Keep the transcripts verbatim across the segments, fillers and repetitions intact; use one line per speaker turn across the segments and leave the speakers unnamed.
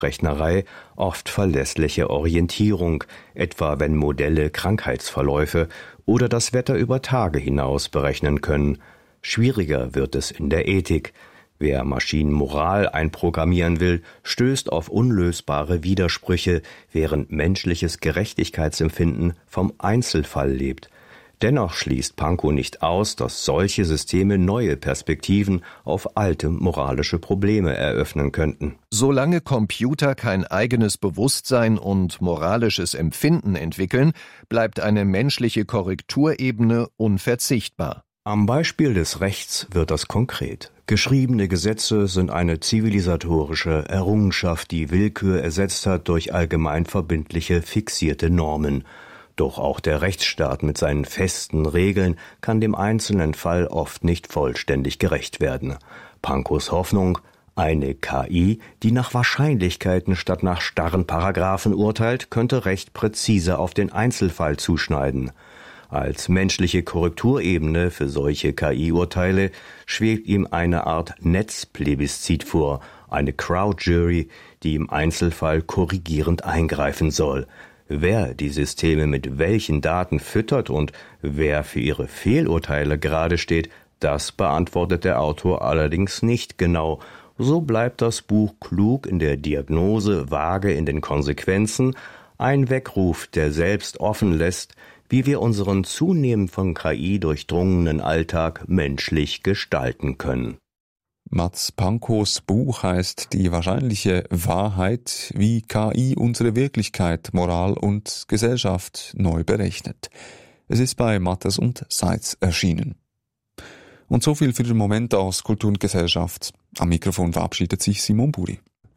Rechnerei oft verlässliche Orientierung, etwa wenn Modelle Krankheitsverläufe oder das Wetter über Tage hinaus berechnen können. Schwieriger wird es in der Ethik. Wer Maschinenmoral einprogrammieren will, stößt auf unlösbare Widersprüche, während menschliches Gerechtigkeitsempfinden vom Einzelfall lebt. Dennoch schließt Pankow nicht aus, dass solche Systeme neue Perspektiven auf alte moralische Probleme eröffnen könnten.
Solange Computer kein eigenes Bewusstsein und moralisches Empfinden entwickeln, bleibt eine menschliche Korrekturebene unverzichtbar.
Am Beispiel des Rechts wird das konkret. Geschriebene Gesetze sind eine zivilisatorische Errungenschaft, die Willkür ersetzt hat durch allgemein verbindliche, fixierte Normen. Doch auch der Rechtsstaat mit seinen festen Regeln kann dem einzelnen Fall oft nicht vollständig gerecht werden. Pankows Hoffnung: eine K I, die nach Wahrscheinlichkeiten statt nach starren Paragraphen urteilt, könnte Recht präziser auf den Einzelfall zuschneiden. Als menschliche Korrekturebene für solche K I-Urteile schwebt ihm eine Art Netzplebiszit vor, eine Crowd-Jury, die im Einzelfall korrigierend eingreifen soll. Wer die Systeme mit welchen Daten füttert und wer für ihre Fehlurteile gerade steht, das beantwortet der Autor allerdings nicht genau. So bleibt das Buch klug in der Diagnose, vage in den Konsequenzen, ein Weckruf, der selbst offen lässt, wie wir unseren zunehmend von K I durchdrungenen Alltag menschlich gestalten können.
Mats Pankows Buch heißt Die wahrscheinliche Wahrheit, wie K I unsere Wirklichkeit, Moral und Gesellschaft neu berechnet. Es ist bei Mattes und Seitz erschienen. Und so viel für den Moment aus Kultur und Gesellschaft. Am Mikrofon verabschiedet sich Simon Buri.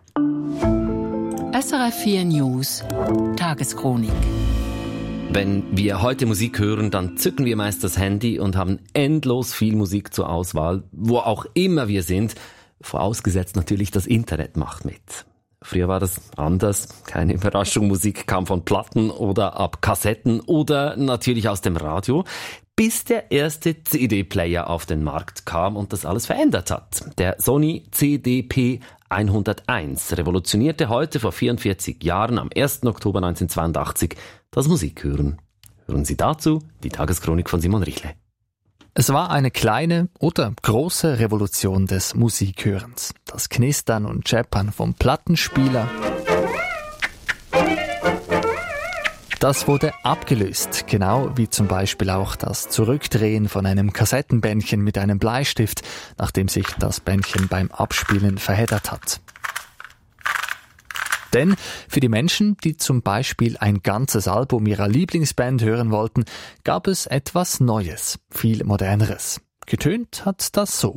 S R F vier News Tageschronik.
Wenn wir heute Musik hören, dann zücken wir meist das Handy und haben endlos viel Musik zur Auswahl, wo auch immer wir sind, vorausgesetzt natürlich das Internet macht mit. Früher war das anders, keine Überraschung, Musik kam von Platten oder ab Kassetten oder natürlich aus dem Radio, bis der erste C D-Player auf den Markt kam und das alles verändert hat. Der Sony C D P hunderteins revolutionierte heute vor vierundvierzig Jahren am ersten Oktober neunzehnhundertzweiundachtzig das Musikhören. Hören Sie dazu die Tageschronik von Simon Richle.
Es war eine kleine oder große Revolution des Musikhörens. Das Knistern und Scheppern vom Plattenspieler, das wurde abgelöst, genau wie zum Beispiel auch das Zurückdrehen von einem Kassettenbändchen mit einem Bleistift, nachdem sich das Bändchen beim Abspielen verheddert hat. Denn für die Menschen, die zum Beispiel ein ganzes Album ihrer Lieblingsband hören wollten, gab es etwas Neues, viel Moderneres. Getönt hat das so.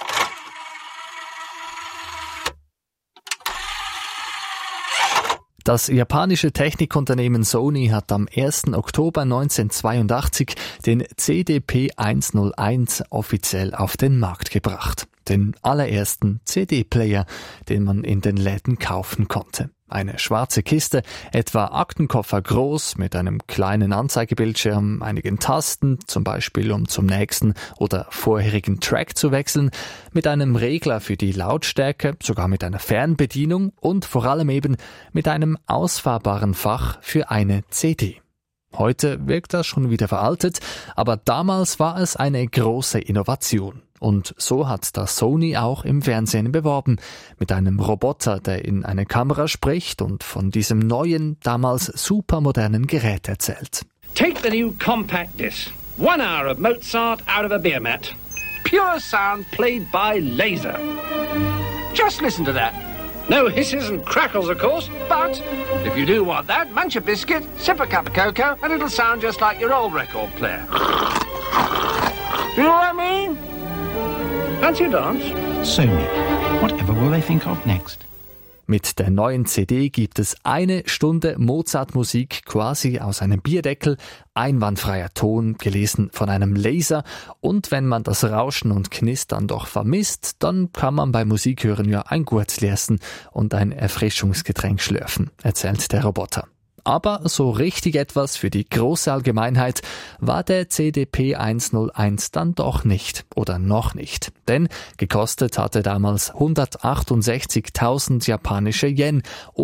Das japanische Technikunternehmen Sony hat am ersten Oktober neunzehnhundertzweiundachtzig den C D P hunderteins offiziell auf den Markt gebracht. Den allerersten C D-Player, den man in den Läden kaufen konnte. Eine schwarze Kiste, etwa Aktenkoffer groß, mit einem kleinen Anzeigebildschirm, einigen Tasten, zum Beispiel um zum nächsten oder vorherigen Track zu wechseln, mit einem Regler für die Lautstärke, sogar mit einer Fernbedienung und vor allem eben mit einem ausfahrbaren Fach für eine C D. Heute wirkt das schon wieder veraltet, aber damals war es eine große Innovation. Und so hat das Sony auch im Fernsehen beworben, mit einem Roboter, der in eine Kamera spricht und von diesem neuen, damals supermodernen Gerät erzählt.
Take the new compact disc. One hour of Mozart out of a beer mat. Pure sound played by laser. Just listen to that. No hisses and crackles, of course, but if you do want that, munch a biscuit, sip a cup of cocoa, and it'll sound just like your old record player. You know what I mean? Fancy a dance?
Sony. Whatever will they think of next?
Mit der neuen C D gibt es eine Stunde Mozart-Musik quasi aus einem Bierdeckel, einwandfreier Ton, gelesen von einem Laser, und wenn man das Rauschen und Knistern doch vermisst, dann kann man beim Musikhören ja ein Gurzli essen und ein Erfrischungsgetränk schlürfen, erzählt der Roboter. Aber so richtig etwas für die große Allgemeinheit war der C D P hunderteins dann doch nicht oder noch nicht. Denn gekostet hatte damals hundertachtundsechzigtausend japanische Yen